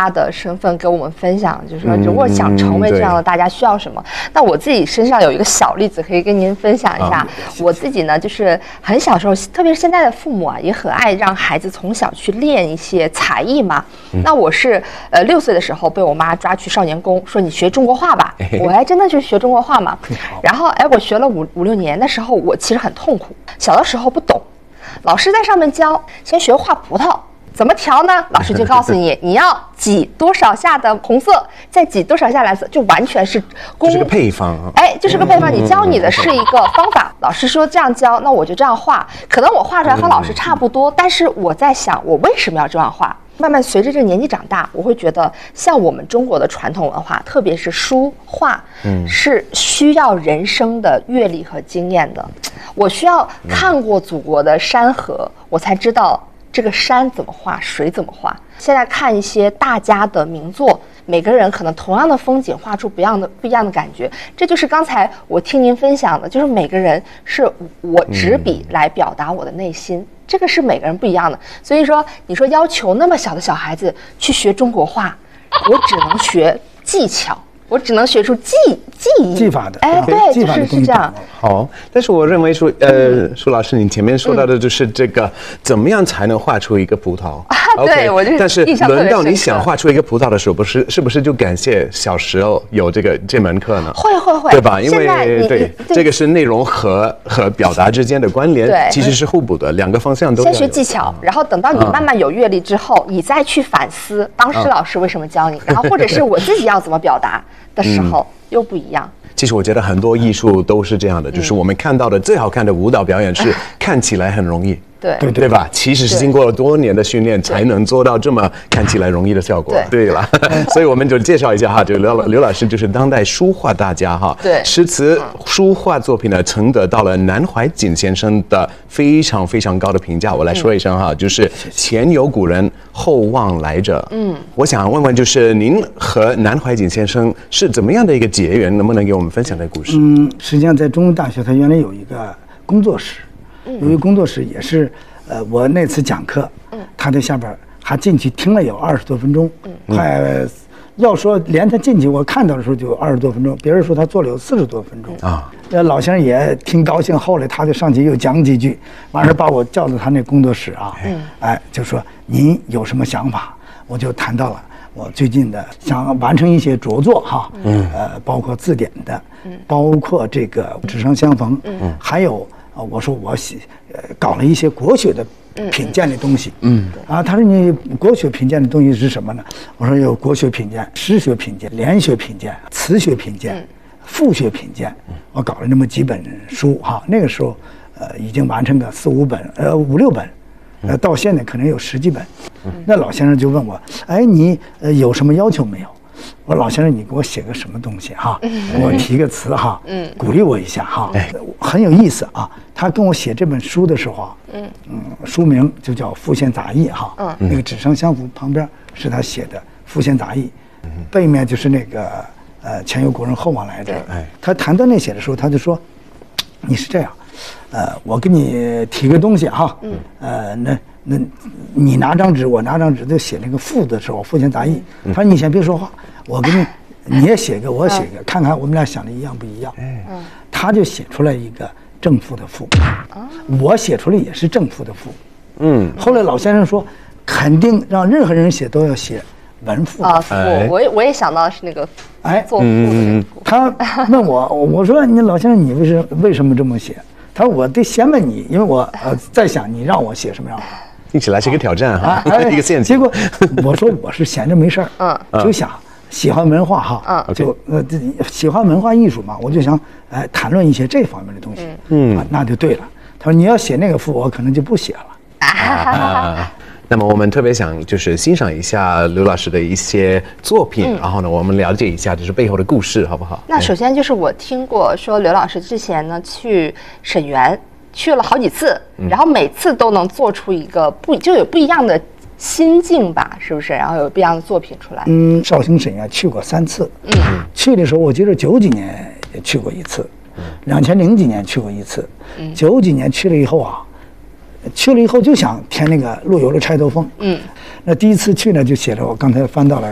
他的身份给我们分享，就是说如果想成为这样的，大家需要什么。那我自己身上有一个小例子可以跟您分享一下。我自己呢，就是很小时候，特别是现在的父母啊，也很爱让孩子从小去练一些才艺嘛。那我是6岁的时候被我妈抓去少年宫，说你学中国话吧。我还真的去学中国话嘛。然后我学了5、6年，那时候我其实很痛苦，小的时候不懂，老师在上面教，先学画葡萄。怎么调呢？老师就告诉你，你要挤多少下的红色，再挤多少下蓝色，就完全是就是个配方啊。 就是个配方。你教你的是一个方法，老师说这样教，那我就这样画。可能我画出来和老师差不多，但是我在想，我为什么要这样画？慢慢随着这个年纪长大，我会觉得，像我们中国的传统文化，特别是书画，是需要人生的阅历和经验的。我需要看过祖国的山河，我才知道这个山怎么画，水怎么画。现在看一些大家的名作，每个人可能同样的风景画出不一样的感觉。这就是刚才我听您分享的，就是每个人是我执笔来表达我的内心，这个是每个人不一样的。所以说，你说要求那么小的小孩子去学中国画，我只能学技巧。我只能学出技法的，对，就是这样。 好，但是我认为说，舒老师，你前面说到的就是这个，怎么样才能画出一个葡萄？ 对，我就但是轮到你想画出一个葡萄的时候，是不是就感谢小时候有这门课呢？ 会， 对吧？因为这个是内容和表达之间的关联，其实是互补的，两个方向都要有。 先学技巧，然后等到你慢慢有阅历之后，你再去反思当时老师为什么教你，然后或者是我自己要怎么表达的时候又不一样。 其实我觉得很多艺术都是这样的，就是我们看到的最好看的舞蹈表演是看起来很容易，对吧？其实是经过了多年的训练才能做到这么看起来容易的效果。对了，所以我们就介绍一下哈，就刘老师就是当代书画大家哈，诗词书画作品呢曾得到了南怀瑾先生的非常非常高的评价。我来说一声哈，就是前有古人，后望来者。我想问问，就是您和南怀瑾先生是怎么样的一个结缘？能不能给我们分享这个故事？ 实际上在中文大学，它原来有一个工作室。有一个工作室也是，我那次讲课，他在下边还进去听了有20多分钟，快要说连他进去我看到的时候就有20多分钟，别人说他做了有40多分钟啊。老先生也挺高兴，后来他就上去又讲几句，完事把我叫到他那工作室啊，就说您有什么想法？我就谈到了我最近的想完成一些着作哈，包括字典的，包括这个纸上相逢，还有。我说我搞了一些国学的品鉴的东西，他说你国学品鉴的东西是什么呢？我说有国学品鉴、诗学品鉴、联学品鉴、词学品鉴、赋学品鉴，我搞了那么几本书哈。那个时候已经完成个4、5本，5、6本，到现在可能有10几本。那老先生就问我，你有什么要求没有？我说老先生，你给我写个什么东西哈？给我提个词哈，鼓励我一下哈。很有意思啊。他跟我写这本书的时候啊，书名就叫《复现杂艺》哈。那个纸上相符旁边是他写的《复现杂艺》，背面就是那个前有古人后望来者。他谈到那写的时候，他就说，你是这样，我给你提个东西哈，那你拿张纸，我拿张纸，就写那个赋的时候，《复现杂艺》。他说你先别说话，我给你也写个，我写个，看看我们俩想的一样不一样。他就写出来一个正赋的赋，我写出来也是正赋的赋。后来老先生说，肯定让任何人写都要写文赋啊。赋，我也想到是那个做赋的那个赋。 他问我说你老先生你为什么这么写？他说我得先问你，因为我在想你让我写什么样。 听起来是一个挑战哈，一个陷阱。 结果我说我是闲着没事儿，就想喜欢文化哈，就喜欢文化艺术嘛，我就想谈论一些这方面的东西，那就对了。他说你要写那个赋，我可能就不写了。 那么我们特别想就是欣赏一下刘老师的一些作品，然后呢，我们了解一下就是背后的故事，好不好？ 那首先就是我听过说刘老师之前呢去沈园。去了好几次，然后每次都能做出一个就有不一样的心境吧，是不是？然后有不一样的作品出来。 绍兴沈园去过3次，去的时候我记得90几年也去过1次，2000几年去过1次，90几年去了以后啊，就想填那个陆游的《钗头凤》。那第一次去呢，就写了我刚才翻到了